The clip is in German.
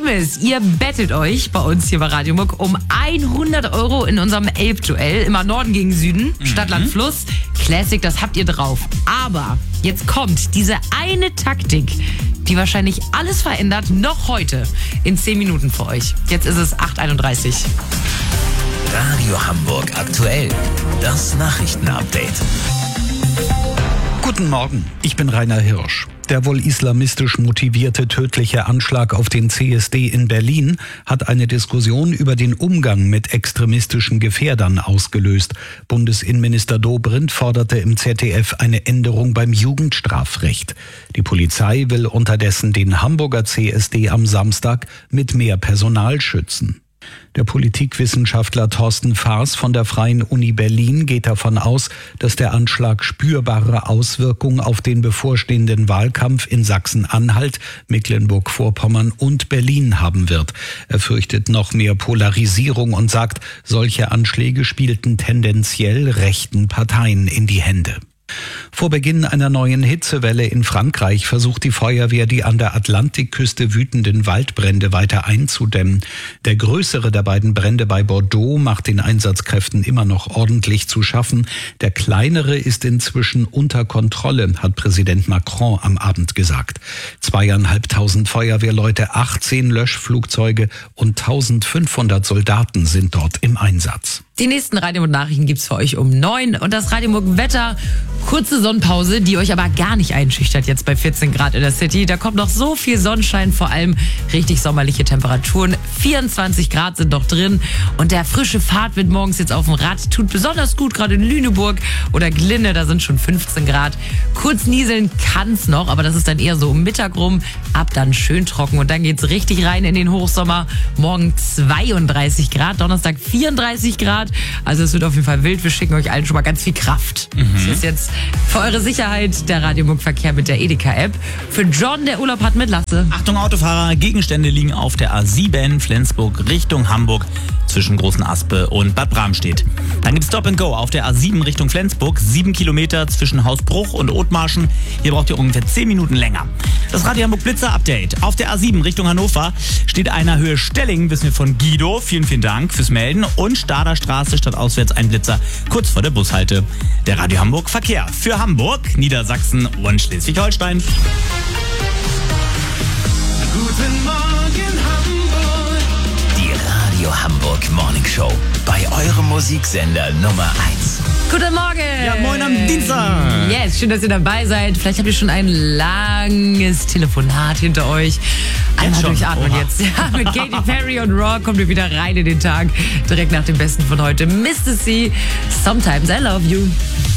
Schlimme ist, ihr bettet euch bei uns hier bei Radio Muck um 100 € in unserem Elbduell. Immer Norden gegen Süden, Stadt, Land, Fluss. Classic, das habt ihr drauf. Aber jetzt kommt diese eine Taktik, die wahrscheinlich alles verändert, noch heute in 10 Minuten für euch. Jetzt ist es 8:31 Uhr. Radio Hamburg aktuell. Das Nachrichtenupdate. Guten Morgen, ich bin Rainer Hirsch. Der wohl islamistisch motivierte tödliche Anschlag auf den CSD in Berlin hat eine Diskussion über den Umgang mit extremistischen Gefährdern ausgelöst. Bundesinnenminister Dobrindt forderte im ZDF eine Änderung beim Jugendstrafrecht. Die Polizei will unterdessen den Hamburger CSD am Samstag mit mehr Personal schützen. Der Politikwissenschaftler Thorsten Faas von der Freien Uni Berlin geht davon aus, dass der Anschlag spürbare Auswirkungen auf den bevorstehenden Wahlkampf in Sachsen-Anhalt, Mecklenburg-Vorpommern und Berlin haben wird. Er fürchtet noch mehr Polarisierung und sagt, solche Anschläge spielten tendenziell rechten Parteien in die Hände. Vor Beginn einer neuen Hitzewelle in Frankreich versucht die Feuerwehr, die an der Atlantikküste wütenden Waldbrände weiter einzudämmen. Der größere der beiden Brände bei Bordeaux macht den Einsatzkräften immer noch ordentlich zu schaffen. Der kleinere ist inzwischen unter Kontrolle, hat Präsident Macron am Abend gesagt. 2.500 Feuerwehrleute, 18 Löschflugzeuge und 1.500 Soldaten sind dort im Einsatz. Die nächsten Radio-Nachrichten gibt's für euch um 9 und das Radio Muck Wetter. Kurze Sonnenpause, die euch aber gar nicht einschüchtert jetzt bei 14 Grad in der City. Da kommt noch so viel Sonnenschein, vor allem richtig sommerliche Temperaturen. 24 Grad sind noch drin und der frische Fahrtwind morgens jetzt auf dem Rad tut besonders gut, gerade in Lüneburg oder Glinde, da sind schon 15 Grad. Kurz nieseln kann's noch, aber das ist dann eher so um Mittag rum. Ab dann schön trocken und dann geht's richtig rein in den Hochsommer. Morgen 32 Grad, Donnerstag 34 Grad. Also es wird auf jeden Fall wild. Wir schicken euch allen schon mal ganz viel Kraft. Das ist jetzt für eure Sicherheit der Radio Muck Verkehr mit der Edeka-App. Für John, der Urlaub hat mit Lasse. Achtung Autofahrer, Gegenstände liegen auf der A7 Flensburg Richtung Hamburg zwischen Großen Aspe und Bad Bramstedt. Dann gibt es Stop and Go auf der A7 Richtung Flensburg, 7 Kilometer zwischen Hausbruch und Othmarschen. Hier braucht ihr ungefähr 10 Minuten länger. Das Radio Hamburg Blitzer Update. Auf der A7 Richtung Hannover steht einer Höhe Stellingen, wissen wir von Guido. Vielen Dank fürs Melden. Und Stader Straße statt auswärts ein Blitzer kurz vor der Bushalte. Der Radio Hamburg Verkehr für Hamburg, Niedersachsen und Schleswig-Holstein. Guten Morgen Hamburg. Die Radio Hamburg Morning Show. Bei eurem Musiksender Nummer 1. Guten Morgen! Ja, moin am Dienstag! Yes, schön, dass ihr dabei seid. Vielleicht habt ihr schon ein langes Telefonat hinter euch. Einmal durchatmen jetzt. Ja, mit Katy Perry und Raw kommt ihr wieder rein in den Tag. Direkt nach dem Besten von heute. Mr. C, Sometimes I Love You.